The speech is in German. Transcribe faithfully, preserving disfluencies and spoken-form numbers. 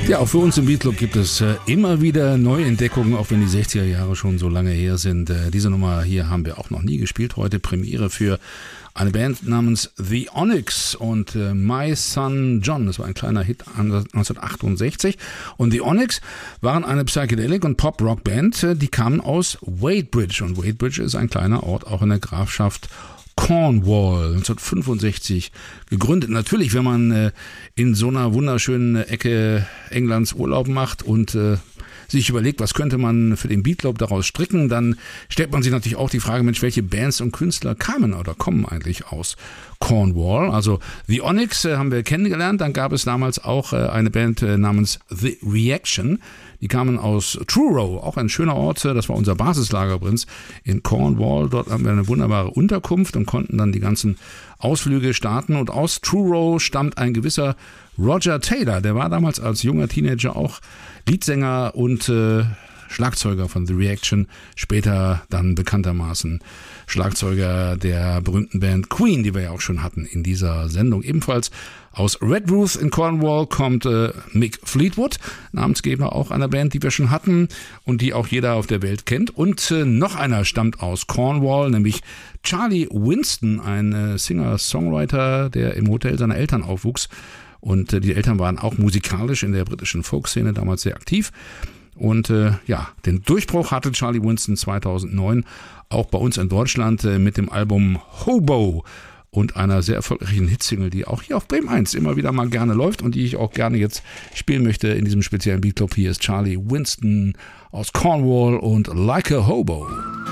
Ja, auch für uns im Beatclub gibt es äh, immer wieder Neuentdeckungen, auch wenn die sechziger Jahre schon so lange her sind. Äh, diese Nummer hier haben wir auch noch nie gespielt. Heute Premiere für eine Band namens The Onyx und äh, My Son John. Das war ein kleiner Hit neunzehnhundertachtundsechzig. Und The Onyx waren eine Psychedelic- und Pop-Rock-Band. Äh, die kamen aus Wadebridge. Und Wadebridge ist ein kleiner Ort, auch in der Grafschaft Cornwall, neunzehnhundertfünfundsechzig gegründet. Natürlich, wenn man äh, in so einer wunderschönen Ecke Englands Urlaub macht und äh, sich überlegt, was könnte man für den Beatclub daraus stricken, dann stellt man sich natürlich auch die Frage, Mensch, welche Bands und Künstler kamen oder kommen eigentlich aus Cornwall? Also The Onyx äh, haben wir kennengelernt, dann gab es damals auch äh, eine Band äh, namens The Reaction. Die kamen aus Truro, auch ein schöner Ort, das war unser Basislager übrigens in Cornwall. Dort haben wir eine wunderbare Unterkunft und konnten dann die ganzen Ausflüge starten. Und aus Truro stammt ein gewisser Roger Taylor, der war damals als junger Teenager auch Leadsänger und äh, Schlagzeuger von The Reaction, später dann bekanntermaßen Schlagzeuger der berühmten Band Queen, die wir ja auch schon hatten in dieser Sendung. Ebenfalls aus Redruth in Cornwall kommt äh, Mick Fleetwood, Namensgeber auch einer Band, die wir schon hatten und die auch jeder auf der Welt kennt. Und äh, noch einer stammt aus Cornwall, nämlich Charlie Winston, ein äh, Singer-Songwriter, der im Hotel seiner Eltern aufwuchs. Und äh, die Eltern waren auch musikalisch in der britischen Folkszene damals sehr aktiv. Und äh, ja, den Durchbruch hatte Charlie Winston zweitausendneun auch bei uns in Deutschland äh, mit dem Album Hobo und einer sehr erfolgreichen Hitsingle, die auch hier auf Bremen eins immer wieder mal gerne läuft und die ich auch gerne jetzt spielen möchte in diesem speziellen Beatclub. Hier ist Charlie Winston aus Cornwall und Like a Hobo.